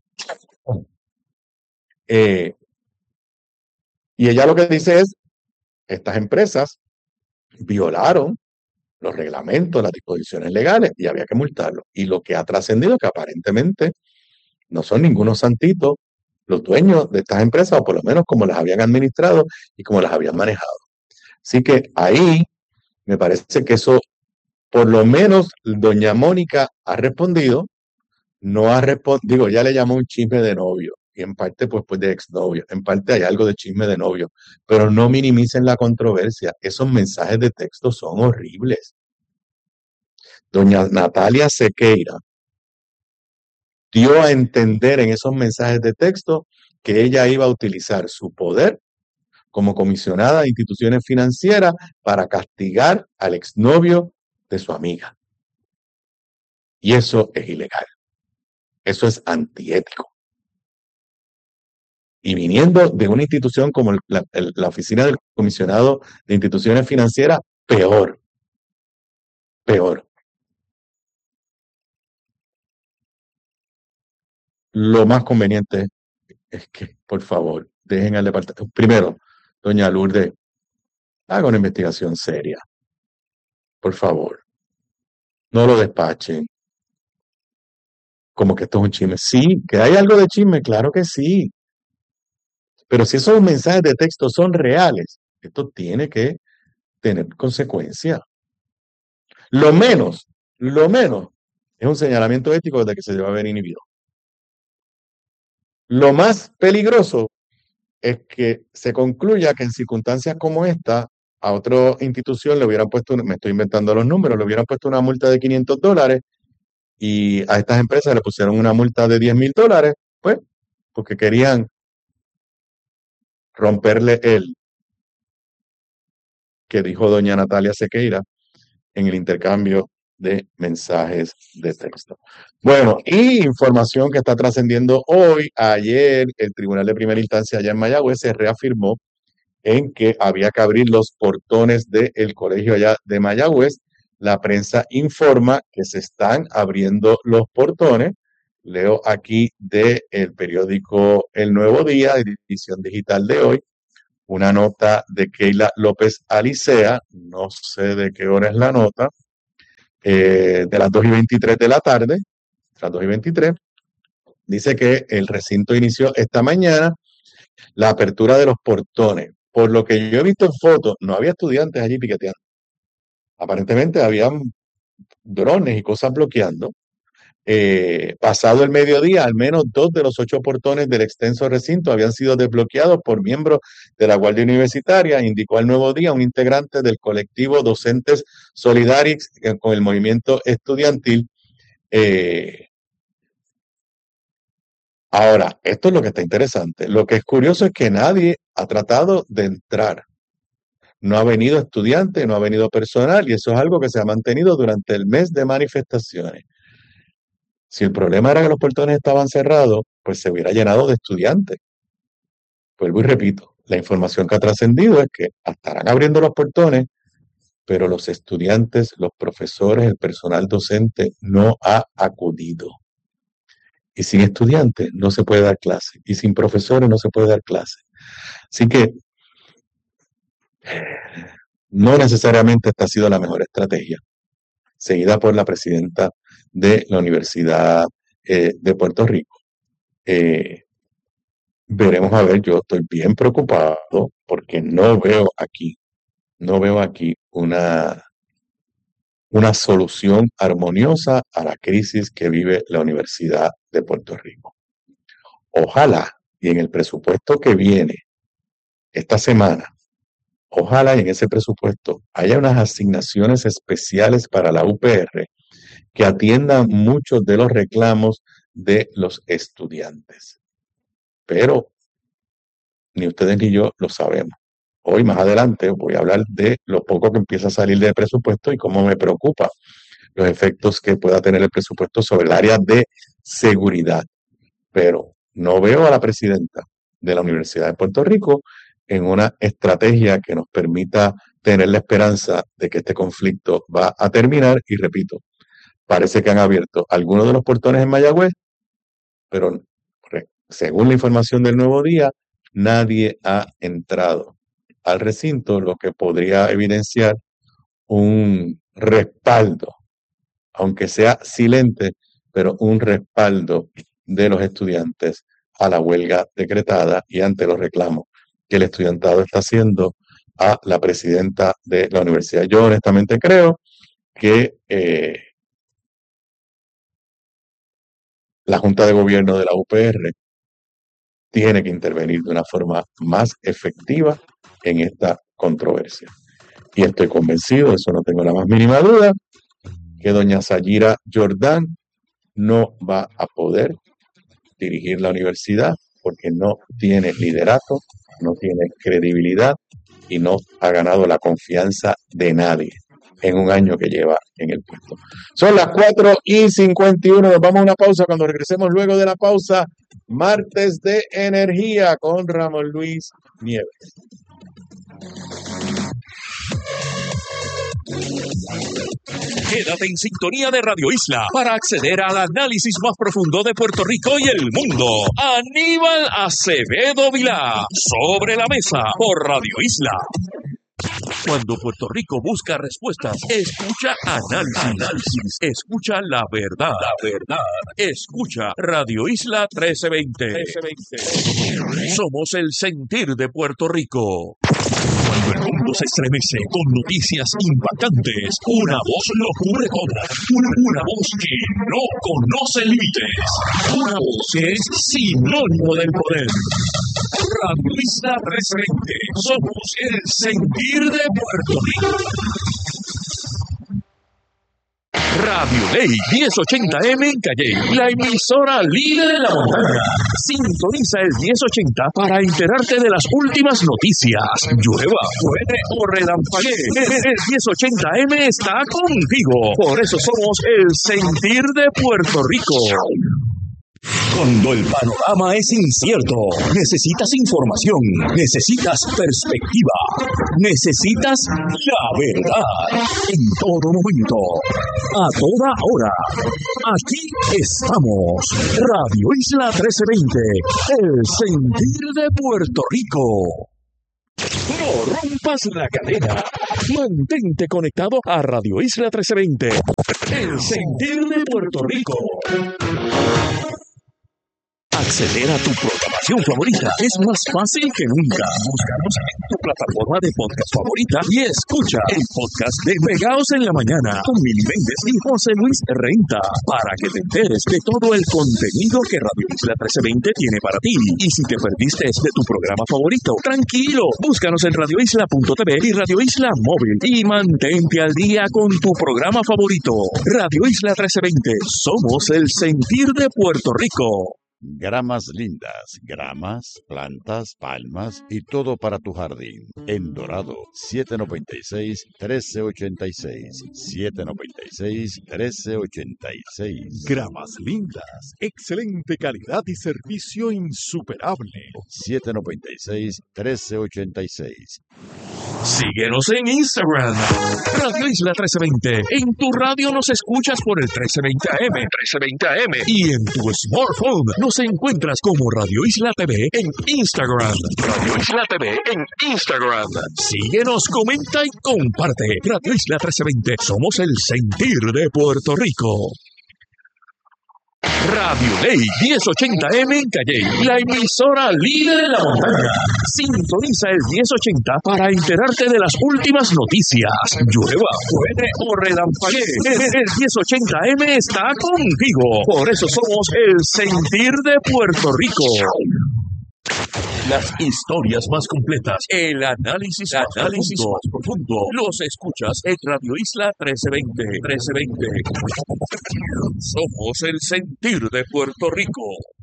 Y ella lo que dice es, estas empresas violaron los reglamentos, las disposiciones legales y había que multarlos. Y lo que ha trascendido que aparentemente no son ningunos santitos los dueños de estas empresas, o por lo menos como las habían administrado y como las habían manejado. Así que ahí me parece que eso, por lo menos doña Mónica ha respondido, no ha respondido, ya le llamó un chisme de novio, y en parte pues de exnovio, en parte hay algo de chisme de novio, pero no minimicen la controversia, esos mensajes de texto son horribles. Doña Natalia Sequeira dio a entender en esos mensajes de texto que ella iba a utilizar su poder como comisionada de instituciones financieras para castigar al exnovio de su amiga. Y eso es ilegal. Eso es antiético. Y viniendo de una institución como la Oficina del Comisionado de Instituciones Financieras, peor. Peor. Lo más conveniente es que, por favor, dejen al departamento. Primero, doña Lourdes, haga una investigación seria. Por favor. No lo despachen. Como que esto es un chisme. Sí, que hay algo de chisme, claro que sí. Pero si esos mensajes de texto son reales, esto tiene que tener consecuencias. Lo menos, es un señalamiento ético de que se debe haber inhibido. Lo más peligroso es que se concluya que en circunstancias como esta, a otra institución le hubieran puesto, me estoy inventando los números, le hubieran puesto una multa de $500 y a estas empresas le pusieron una multa de $10,000, pues, porque querían romperle el que dijo doña Natalia Sequeira en el intercambio de mensajes de texto. Bueno, y información que está trascendiendo hoy. Ayer, el Tribunal de Primera Instancia allá en Mayagüez se reafirmó en que había que abrir los portones del colegio allá de Mayagüez. La prensa informa que se están abriendo los portones. Leo aquí del periódico El Nuevo Día, edición digital de hoy, una nota de Keila López Alicea, no sé de qué hora es la nota, de las 2:23 de la tarde, las 2:23, dice que el recinto inició esta mañana la apertura de los portones. Por lo que yo he visto en fotos, no había estudiantes allí piqueteando. Aparentemente habían drones y cosas bloqueando. Pasado el mediodía, al menos 2 de los 8 portones del extenso recinto habían sido desbloqueados por miembros de la Guardia Universitaria, indicó al Nuevo Día un integrante del colectivo Docentes Solidarios con el movimiento estudiantil. Ahora, esto es lo que está interesante. Lo que es curioso es que nadie ha tratado de entrar. No ha venido estudiante, no ha venido personal, y eso es algo que se ha mantenido durante el mes de manifestaciones. Si el problema era que los portones estaban cerrados, pues se hubiera llenado de estudiantes. Vuelvo y repito, la información que ha trascendido es que estarán abriendo los portones, pero los estudiantes, los profesores, el personal docente no ha acudido. Y sin estudiantes no se puede dar clase, y sin profesores no se puede dar clase. Así que no necesariamente esta ha sido la mejor estrategia, seguida por la presidenta de la Universidad de Puerto Rico. Veremos a ver, yo estoy bien preocupado porque no veo aquí una solución armoniosa a la crisis que vive la Universidad de Puerto Rico. Ojalá, y en el presupuesto que viene esta semana, ojalá y en ese presupuesto haya unas asignaciones especiales para la UPR que atiendan muchos de los reclamos de los estudiantes. Pero ni ustedes ni yo lo sabemos. Hoy, más adelante, voy a hablar de lo poco que empieza a salir del presupuesto y cómo me preocupa los efectos que pueda tener el presupuesto sobre el área de seguridad. Pero no veo a la presidenta de la Universidad de Puerto Rico en una estrategia que nos permita tener la esperanza de que este conflicto va a terminar. Y repito, parece que han abierto algunos de los portones en Mayagüez, pero según la información del Nuevo Día, nadie ha entrado al recinto, lo que podría evidenciar un respaldo, aunque sea silente, pero un respaldo de los estudiantes a la huelga decretada y ante los reclamos que el estudiantado está haciendo a la presidenta de la universidad. Yo honestamente creo que la Junta de Gobierno de la UPR tiene que intervenir de una forma más efectiva en esta controversia. Y estoy convencido, eso no tengo la más mínima duda, que doña Sayira Jordán no va a poder dirigir la universidad porque no tiene liderato, no tiene credibilidad y no ha ganado la confianza de nadie en un año que lleva en el puesto. Son las 4:51, nos vamos a una pausa. Cuando regresemos luego de la pausa, Martes de Energía con Ramón Luis Nieves. Quédate en sintonía de Radio Isla para acceder al análisis más profundo de Puerto Rico y el mundo. Aníbal Acevedo Vilá, Sobre la Mesa, por Radio Isla. Cuando Puerto Rico busca respuestas, escucha análisis, escucha la verdad, escucha Radio Isla 1320. Somos el sentir de Puerto Rico. Cuando el mundo se estremece con noticias impactantes, una voz lo cubre todo. Una voz que no conoce límites. Una voz que es sinónimo del poder. Radio Isla 1320. Somos el sentir de Puerto Rico. Radio Ley 1080M en Calle, la emisora líder en la montaña. Sintoniza el 1080 para enterarte de las últimas noticias. Llueva, truene o relampaguee. El 1080M está contigo. Por eso somos el sentir de Puerto Rico. Cuando el panorama es incierto, necesitas información, necesitas perspectiva, necesitas la verdad. En todo momento, a toda hora. Aquí estamos. Radio Isla 1320, el sentir de Puerto Rico. No rompas la cadena. Mantente conectado a Radio Isla 1320, el sentir de Puerto Rico. Acceder a tu programación favorita es más fácil que nunca. Búscanos en tu plataforma de podcast favorita y escucha el podcast de Pegaos en la Mañana con Mili Méndez y José Luis Renta para que te enteres de todo el contenido que Radio Isla 1320 tiene para ti. Y si te perdiste de tu programa favorito, tranquilo, búscanos en radioisla.tv y Radio Isla Móvil y mantente al día con tu programa favorito. Radio Isla 1320, somos el sentir de Puerto Rico. Gramas lindas, gramas, plantas, palmas y todo para tu jardín. En Dorado, 796-1386. 796-1386. Gramas lindas, excelente calidad y servicio insuperable. 796-1386. Síguenos en Instagram, Radio Isla 1320. En tu radio nos escuchas por el 1320 AM, y en tu smartphone nos encuentras como Radio Isla TV en Instagram. Radio Isla TV en Instagram. Síguenos, comenta y comparte. Radio Isla 1320. Somos el sentir de Puerto Rico. Radio Ley 1080M en Calley, la emisora líder de la montaña. Sintoniza el 1080 para enterarte de las últimas noticias. Llueva, truene o relampaguee, el 1080M está contigo. Por eso somos el sentir de Puerto Rico. Las historias más completas, el análisis más profundo, los escuchas en Radio Isla 1320. Somos el sentir de Puerto Rico.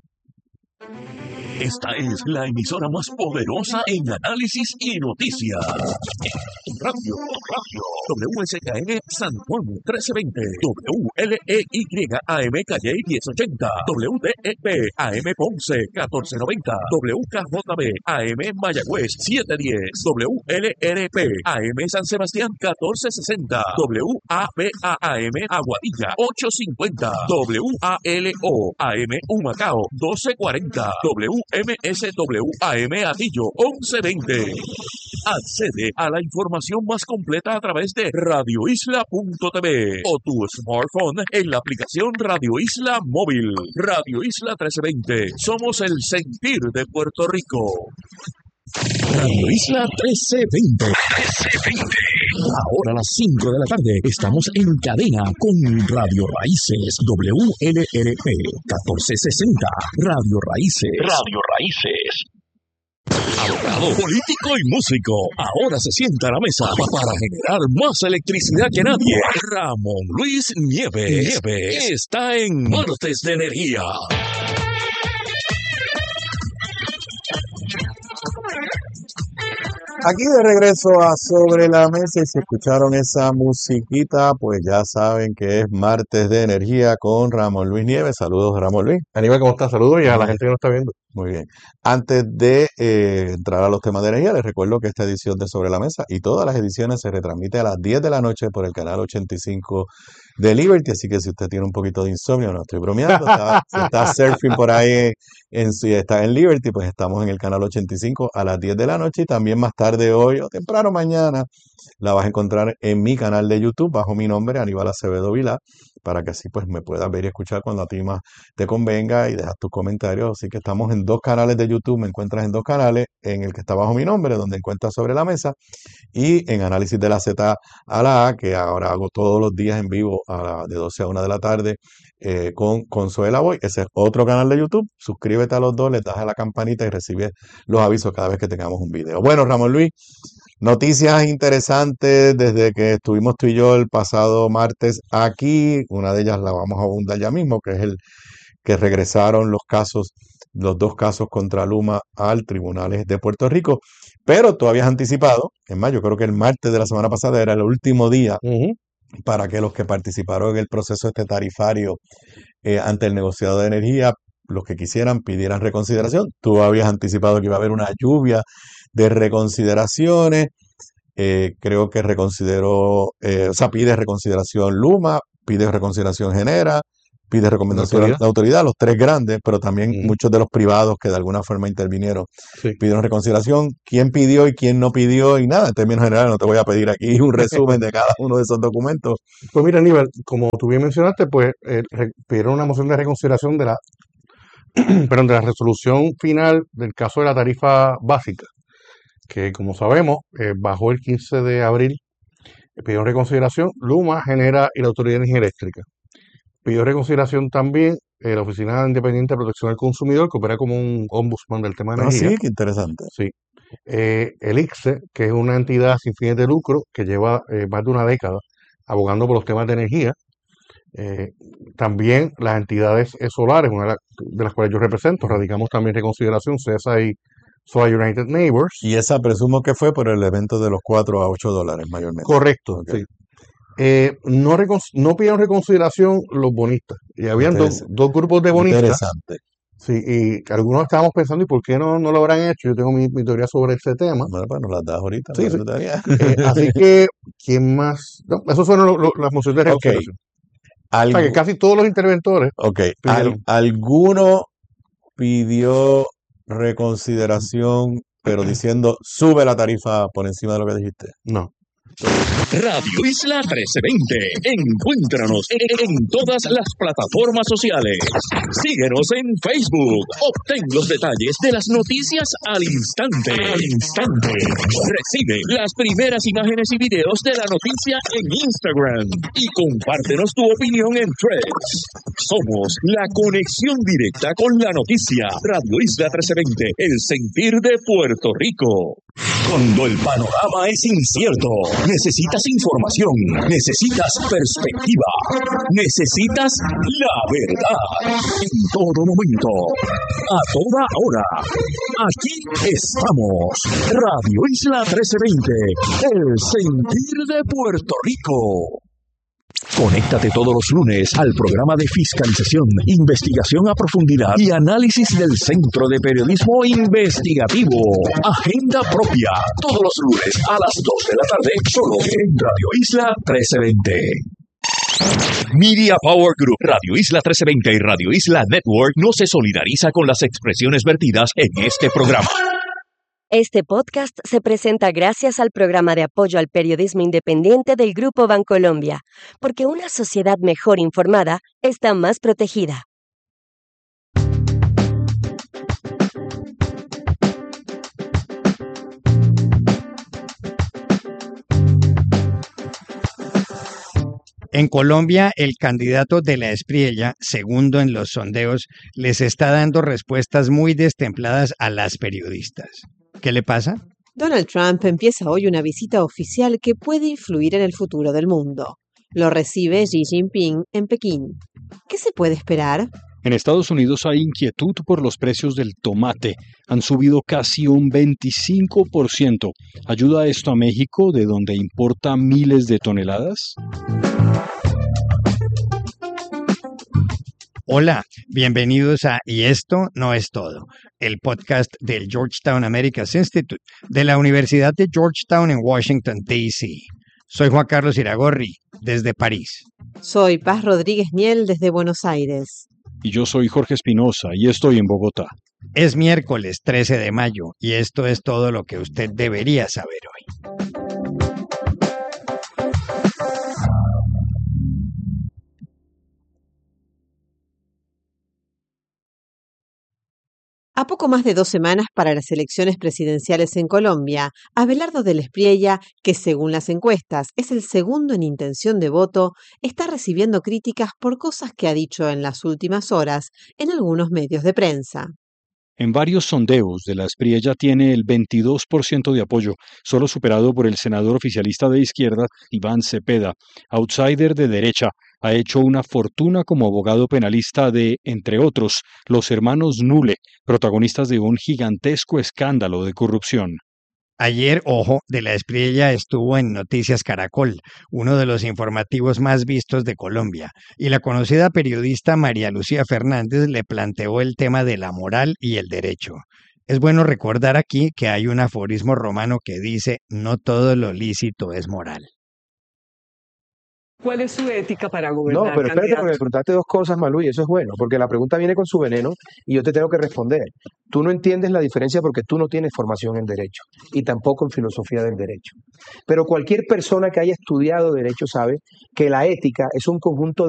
Esta es la emisora más poderosa en análisis y noticias. Radio WSKN San Juan 1320, WLEY AM Calley 1080, WDEP AM Ponce 1490, WKJB AM Mayagüez 710, WLRP AM San Sebastián 1460, WAPA AM Aguadilla 850, WALO AM Humacao 1240, WMSW AM Atillo 1120. Accede a la información más completa a través de radioisla.tv o tu smartphone en la aplicación Radio Isla Móvil. Radio Isla 1320. Somos el sentir de Puerto Rico. Radio Isla 1320. Ahora a las 5 de la tarde estamos en cadena con Radio Raíces WLRP 1460. Radio Raíces. Abogado, político y músico, ahora se sienta a la mesa para generar más electricidad que nadie. Ramón Luis Nieves está en Martes de Energía. Aquí de regreso a Sobre la Mesa, y si escucharon esa musiquita, pues ya saben que es Martes de Energía con Ramón Luis Nieves. Saludos, Ramón Luis. Aníbal, ¿cómo estás? Saludos y a la gente que nos está viendo. Muy bien. Antes de entrar a los temas de energía, les recuerdo que esta edición de Sobre la Mesa y todas las ediciones se retransmite a las 10 de la noche por el canal 85 de Liberty, así que si usted tiene un poquito de insomnio, no estoy bromeando, si está surfing por ahí, si está en Liberty, pues estamos en el canal 85 a las 10 de la noche, y también más tarde hoy o temprano mañana la vas a encontrar en mi canal de YouTube bajo mi nombre, Aníbal Acevedo Vilá, para que así pues me puedas ver y escuchar cuando a ti más te convenga y dejas tus comentarios. Así que estamos en 2 canales de YouTube, me encuentras en 2 canales, en el que está bajo mi nombre, donde encuentras Sobre la Mesa, y en Análisis de la Z a la A, que ahora hago todos los días en vivo de 12 a 1 de la tarde con Consuela Boy. Ese es otro canal de YouTube. Suscríbete a los dos, le das a la campanita y recibes los avisos cada vez que tengamos un video. Bueno, Ramón Luis, noticias interesantes desde que estuvimos tú y yo el pasado martes aquí. Una de ellas la vamos a abundar ya mismo, que es el que regresaron los 2 casos contra Luma al Tribunales de Puerto Rico. Pero tú habías anticipado, es más, yo creo que el martes de la semana pasada era el último día para que los que participaron en el proceso tarifario ante el negociado de energía los que quisieran pidieran reconsideración. Tú habías anticipado que iba a haber una lluvia de reconsideraciones. Creo que pide reconsideración Luma, pide reconsideración Genera, pide recomendación a la autoridad, los tres grandes, pero también muchos de los privados que de alguna forma intervinieron, pidieron reconsideración. ¿Quién pidió y quién no pidió? Y nada, en términos generales no te voy a pedir aquí un resumen de cada uno de esos documentos. Pues mira, Aníbal, como tú bien mencionaste, pues pidieron una moción de reconsideración de la, perdón, de la resolución final del caso de la tarifa básica, que como sabemos, bajó el 15 de abril, pidió reconsideración Luma, Genera y la Autoridad de Energía Eléctrica. Pidió reconsideración también la Oficina Independiente de Protección al Consumidor, que opera como un ombudsman del tema de energía. Sí, qué interesante. Sí. El ICSE, que es una entidad sin fines de lucro que lleva más de una década abogando por los temas de energía. También las entidades solares, una de las cuales yo represento, radicamos también reconsideración, CESA y Solar United Neighbors. Y esa presumo que fue por el evento de los $4 a $8 mayormente. Correcto, Okay. sí. No pidieron reconsideración los bonistas. Y habían dos grupos de bonistas. Interesante. Sí, y algunos estábamos pensando, ¿y por qué no lo habrán hecho? Yo tengo mi teoría sobre ese tema. Bueno, pues nos las das ahorita. Sí, sí. Así que, ¿quién más? No, esos fueron las mociones de reconsideración. O sea, que casi todos los interventores. ¿Alguno pidió reconsideración, pero diciendo sube la tarifa por encima de lo que dijiste? No. Radio Isla 1320. Encuéntranos en todas las plataformas sociales. Síguenos en Facebook. Obtén los detalles de las noticias al instante. Recibe las primeras imágenes y videos de la noticia en Instagram. Y compártenos tu opinión en Threads. Somos la conexión directa con la noticia. Radio Isla 1320. El sentir de Puerto Rico. Cuando el panorama es incierto, necesitas información, necesitas perspectiva, necesitas la verdad. En todo momento, a toda hora. Aquí estamos. Radio Isla 1320, el sentir de Puerto Rico. Conéctate todos los lunes al programa de fiscalización, investigación a profundidad y análisis del Centro de Periodismo Investigativo. Agenda propia, todos los lunes a las 2 de la tarde, solo en Radio Isla 1320. Media Power Group, Radio Isla 1320 y Radio Isla Network no se solidariza con las expresiones vertidas en este programa. Este podcast se presenta gracias al programa de apoyo al periodismo independiente del Grupo Bancolombia, porque una sociedad mejor informada está más protegida. En Colombia, el candidato de la Espriella, segundo en los sondeos, les está dando respuestas muy destempladas a las periodistas. ¿Qué le pasa? Donald Trump empieza hoy una visita oficial que puede influir en el futuro del mundo. Lo recibe Xi Jinping en Pekín. ¿Qué se puede esperar? En Estados Unidos hay inquietud por los precios del tomate. Han subido casi un 25%. ¿Ayuda esto a México, de donde importa miles de toneladas? Hola, bienvenidos a Y esto no es todo, el podcast del Georgetown Americas Institute de la Universidad de Georgetown en Washington, D.C. Soy Juan Carlos Iragorri, desde París. Soy Paz Rodríguez Miel, desde Buenos Aires. Y yo soy Jorge Espinosa, y estoy en Bogotá. Es miércoles 13 de mayo, y esto es todo lo que usted debería saber hoy. A poco más de 2 semanas para las elecciones presidenciales en Colombia, Abelardo del Espriella, que según las encuestas es el segundo en intención de voto, está recibiendo críticas por cosas que ha dicho en las últimas horas en algunos medios de prensa. En varios sondeos de la Espriella tiene el 22% de apoyo, solo superado por el senador oficialista de izquierda, Iván Cepeda, outsider de derecha. Ha hecho una fortuna como abogado penalista de, entre otros, los hermanos Nule, protagonistas de un gigantesco escándalo de corrupción. Ayer, Ojo de la Espriella estuvo en Noticias Caracol, uno de los informativos más vistos de Colombia, y la conocida periodista María Lucía Fernández le planteó el tema de la moral y el derecho. Es bueno recordar aquí que hay un aforismo romano que dice, no todo lo lícito es moral. ¿Cuál es su ética para gobernar? No, pero espérate, porque me preguntaste dos cosas, Malú, y eso es bueno, porque la pregunta viene con su veneno y yo te tengo que responder. Tú no entiendes la diferencia porque tú no tienes formación en derecho y tampoco en filosofía del derecho. Pero cualquier persona que haya estudiado derecho sabe que la ética es un conjunto